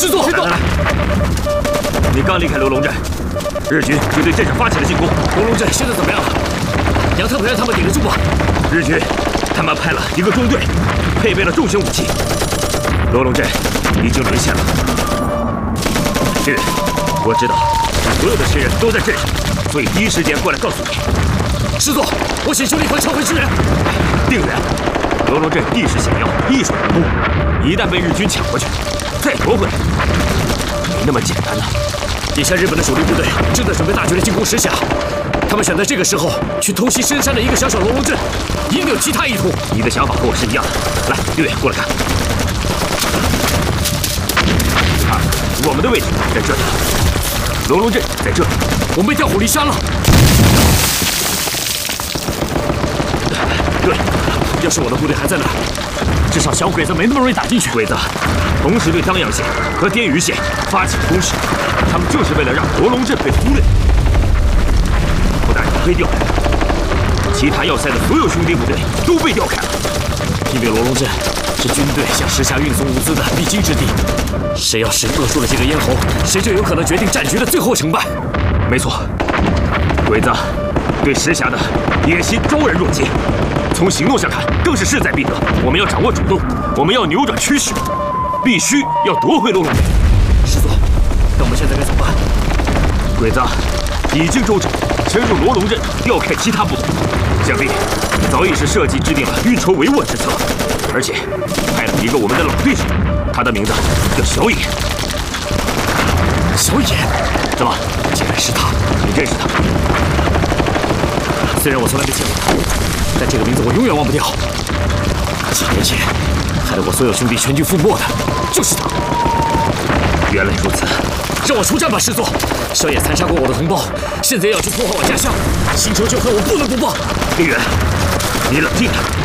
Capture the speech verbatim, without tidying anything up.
师座， 来来来，你刚离开罗龙镇，日军就对镇上发起了进攻。 罗龙镇现在怎么样了？杨特培让他们顶得住吗？ 日军他们派了一个中队，配备了重型武器。罗龙镇已经沦陷了。是，我知道，所有的士人都在镇上，所以第一时间过来告诉你。 师座，我请兄弟团撤回支援。 定远，罗龙镇地势险要，易守难攻，一旦被日军抢过去，再夺回来，没那么简单呐。 眼下日本的主力部队正在准备大举的进攻石峡，他们选在这个时候去偷袭深山的一个小小罗龙镇，一定有其他意图。 你的想法和我是一样的。来，定远，过来看。看，我们的位置在这里，罗龙镇在这里， 我们被调虎离山了。对，要是我的部队还在那儿，至少小鬼子没那么容易打进去。 鬼子同时对当阳县和滇榆县发起攻势，他们就是为了让罗龙镇被忽略。不但被调开了，其他要塞的所有兄弟部队都被调开了。 因为罗龙镇是军队向石峡运送物资的必经之地，谁要是扼住了这个咽喉，谁就有可能决定战局的最后成败。 没错，鬼子对石峡的野心昭然若揭，从行动上看更是势在必得。我们要掌握主动，我们要扭转趋势，必须要夺回罗龙镇。 师座，那我们现在该怎么办？ 鬼子已经周整，深入罗龙镇，调开其他部队。想必早已是设计制定了运筹帷幄之策，而且派了一个我们的老对手，他的名字叫小野。 小野， 怎么？ 竟然是他！ 你认识他？ 虽然我从来没见过他，但这个名字我永远忘不掉。几年前，害得我所有兄弟全军覆没的，就是他。 原来如此， 让我出战吧，师座！小野残杀过我的同胞，现在要去破坏我家乡，新仇旧恨我不能不报。 林远，你冷静点。